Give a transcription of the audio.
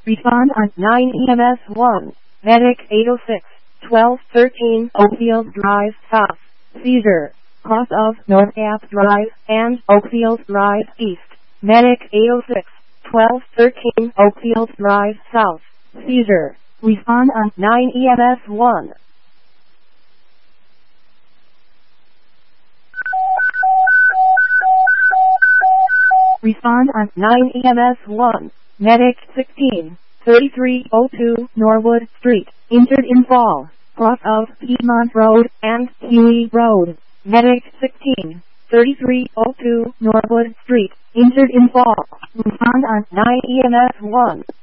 Respond on 9 EMS 1. Medic 806, 1213 Oakfield Drive South. Seizure. Cross of North Gap Drive and Oakfield Drive East. Medic 806, 1213 Oakfield Drive South. Seizure. Respond on 9 EMS 1. Respond on 9 EMS 1. Medic 16, 3302 Norwood Street. Injured in fall. Cross of Piedmont Road and Huey Road. Medic 16, 3302 Norwood Street. Injured in fall. Respond on 9 EMS 1.